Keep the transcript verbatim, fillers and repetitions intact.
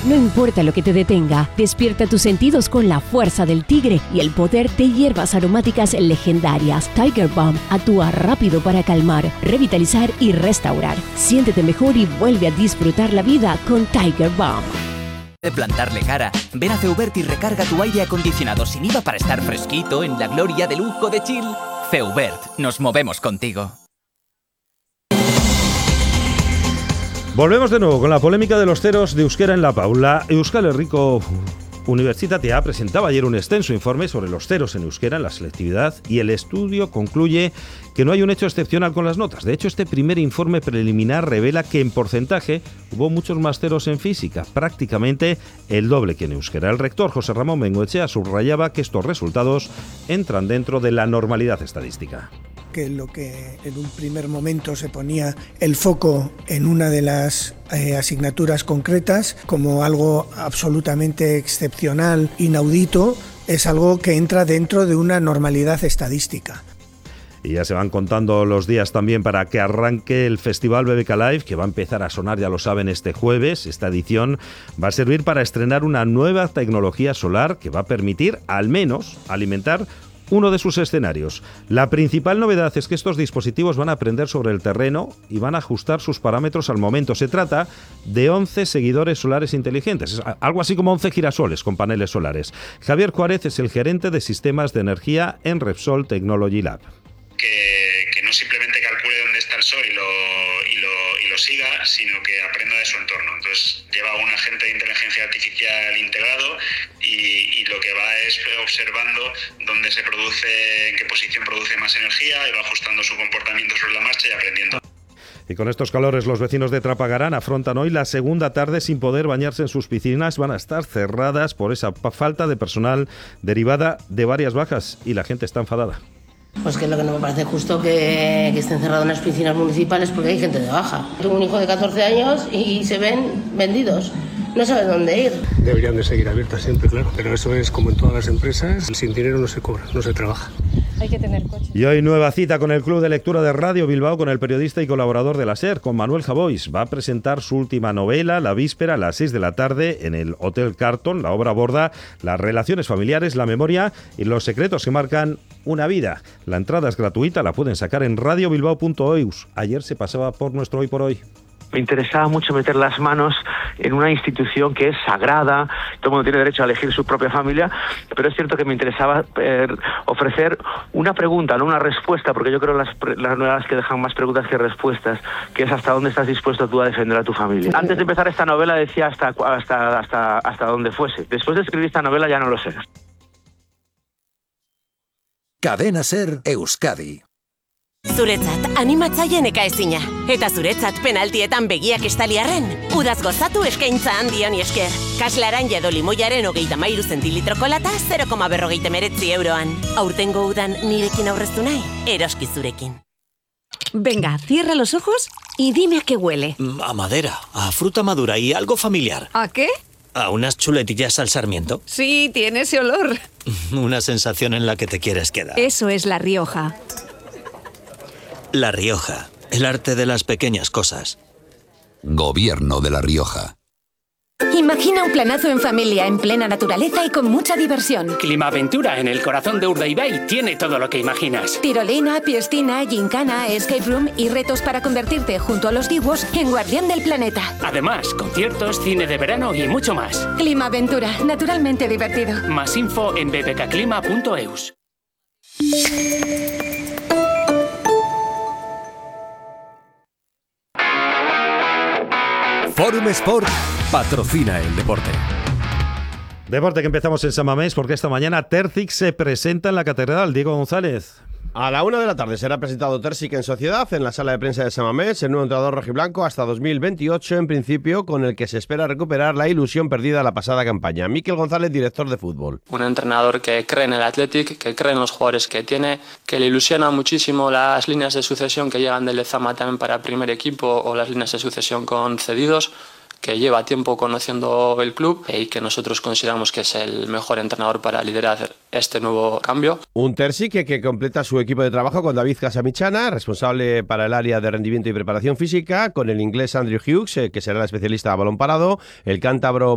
No importa lo que te detenga, despierta tus sentidos con la fuerza del tigre y el poder de hierbas aromáticas legendarias. Tiger Balm actúa rápido para calmar, revitalizar y restaurar. Siéntete mejor y vuelve a disfrutar la vida con Tiger Balm. De plantarle cara, ven a Feubert y recarga tu aire acondicionado sin I V A para estar fresquito en la gloria de lujo de chill. Feubert, nos movemos contigo. Volvemos de nuevo con la polémica de los ceros de euskera en la P A U. La Euskal Herriko Unibertsitatea presentaba ayer un extenso informe sobre los ceros en euskera en la selectividad y el estudio concluye que no hay un hecho excepcional con las notas. De hecho, este primer informe preliminar revela que en porcentaje hubo muchos más ceros en física, prácticamente el doble que en euskera. El rector José Ramón Bengoechea subrayaba que estos resultados entran dentro de la normalidad estadística. Que lo que en un primer momento se ponía el foco en una de las eh, asignaturas concretas como algo absolutamente excepcional, inaudito, es algo que entra dentro de una normalidad estadística. Y ya se van contando los días también para que arranque el Festival B B K Live, que va a empezar a sonar, ya lo saben, este jueves. Esta edición va a servir para estrenar una nueva tecnología solar que va a permitir, al menos, alimentar uno de sus escenarios. La principal novedad es que estos dispositivos van a aprender sobre el terreno y van a ajustar sus parámetros al momento. Se trata de once seguidores solares inteligentes, es algo así como once girasoles con paneles solares. Javier Juárez es el gerente de sistemas de energía en Repsol Technology Lab. Que, que no simplemente calcule dónde está el sol y lo, y, lo, y lo siga, sino que aprenda de su entorno. Entonces lleva un agente de inteligencia artificial integrado y, y lo que va es observando dónde se produce, en qué posición produce más energía, y va ajustando su comportamiento sobre la marcha y aprendiendo. Y con estos calores los vecinos de Trapagarán afrontan hoy la segunda tarde sin poder bañarse en sus piscinas. Van a estar cerradas por esa falta de personal derivada de varias bajas y la gente está enfadada. Pues que es lo que no me parece justo que, que estén cerradas las piscinas municipales porque hay gente de baja. Tengo un hijo de catorce años y se ven vendidos. No saben dónde ir. Deberían de seguir abiertas siempre, claro. Pero eso es como en todas las empresas. Sin dinero no se cobra, no se trabaja. Hay que tener coche. Y hoy nueva cita con el Club de Lectura de Radio Bilbao con el periodista y colaborador de la SER, con Manuel Javois. Va a presentar su última novela, La Víspera, a las seis de la tarde en el Hotel Carton. La obra aborda las relaciones familiares, la memoria y los secretos que marcan una vida. La entrada es gratuita, la pueden sacar en radio bilbao punto eus. Ayer se pasaba por nuestro Hoy por Hoy. Me interesaba mucho meter las manos en una institución que es sagrada, todo el mundo tiene derecho a elegir su propia familia, pero es cierto que me interesaba eh, ofrecer una pregunta, no una respuesta, porque yo creo que las, las novelas que dejan más preguntas que respuestas, que es hasta dónde estás dispuesto tú a defender a tu familia. Antes de empezar esta novela decía hasta, hasta, hasta, hasta dónde fuese. Después de escribir esta novela ya no lo sé. Cadena SER Euskadi. Zuretzat animatzaile nekaezina. Eta zuretzat penaltietan begiak estaliarren. Udaz gozatu eskaintza handion esker. Kaslaran edo limoiaren hogeita mairu zentilitroko lata zero koma berrogeita hemeretzi euroan. Aurtengo udan nirekin aurreztu nahi, eroski zurekin. Venga, cierra los ojos y dime a qué huele. A madera, a fruta madura y algo familiar. ¿A qué? ¿A unas chuletillas al sarmiento? Sí, tiene ese olor. Una sensación en la que te quieres quedar. Eso es La Rioja. La Rioja, el arte de las pequeñas cosas. Gobierno de La Rioja. Imagina un planazo en familia, en plena naturaleza y con mucha diversión. Climaventura en el corazón de Urdaibai tiene todo lo que imaginas. Tirolina, piscina, gincana, escape room y retos para convertirte, junto a los dibuos, en guardián del planeta. Además, conciertos, cine de verano y mucho más. Climaventura, naturalmente divertido. Más info en b b k clima punto eus. Forum Sport patrocina el deporte. Deporte que empezamos en San Mamés porque esta mañana Terzic se presenta en la Catedral. Diego González. A la una de la tarde será presentado Terzic en Sociedad, en la sala de prensa de San Mamés, el nuevo entrenador rojiblanco hasta dos mil veintiocho, en principio, con el que se espera recuperar la ilusión perdida la pasada campaña. Miquel González, director de fútbol. Un entrenador que cree en el Athletic, que cree en los jugadores que tiene, que le ilusiona muchísimo las líneas de sucesión que llegan del Lezama también para el primer equipo o las líneas de sucesión con cedidos, que lleva tiempo conociendo el club y que nosotros consideramos que es el mejor entrenador para liderar este nuevo cambio. Un Terzic que, que completa su equipo de trabajo con David Casamichana, responsable para el área de rendimiento y preparación física, con el inglés Andrew Hughes, eh, que será el especialista a balón parado, el cántabro